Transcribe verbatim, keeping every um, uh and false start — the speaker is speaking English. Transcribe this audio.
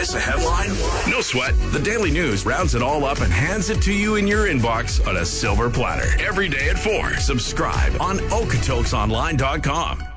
Miss a headline? No sweat. The Daily News rounds it all up and hands it to you in your inbox on a silver platter. Every day at four. Subscribe on Okotoks Online dot com.